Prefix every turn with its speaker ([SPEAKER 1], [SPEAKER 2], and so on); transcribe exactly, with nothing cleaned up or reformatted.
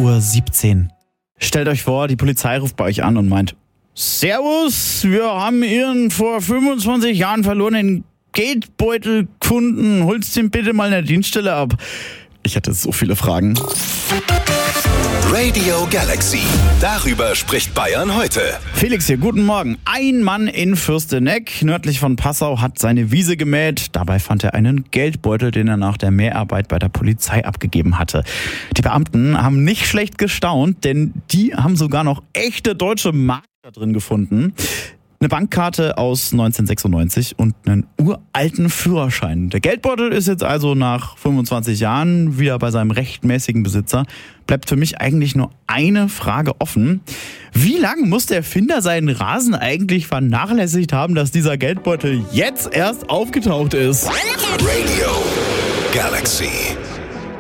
[SPEAKER 1] Uhr siebzehn. Stellt euch vor, die Polizei ruft bei euch an und meint: Servus, wir haben Ihren vor fünfundzwanzig Jahren verlorenen Geldbeutel gefunden. Holst den bitte mal in der Dienststelle ab. Ich hatte so viele Fragen.
[SPEAKER 2] Radio Galaxy. Darüber spricht Bayern heute.
[SPEAKER 1] Felix hier, guten Morgen. Ein Mann in Fürsteneck, nördlich von Passau, hat seine Wiese gemäht. Dabei fand er einen Geldbeutel, den er nach der Mäharbeit bei der Polizei abgegeben hatte. Die Beamten haben nicht schlecht gestaunt, denn die haben sogar noch echte deutsche Mark da drin gefunden. Eine Bankkarte aus neunzehnhundertsechsundneunzig und einen uralten Führerschein. Der Geldbeutel ist jetzt also nach fünfundzwanzig Jahren wieder bei seinem rechtmäßigen Besitzer. Bleibt für mich eigentlich nur eine Frage offen. Wie lange muss der Finder seinen Rasen eigentlich vernachlässigt haben, dass dieser Geldbeutel jetzt erst aufgetaucht ist?
[SPEAKER 2] Radio Galaxy.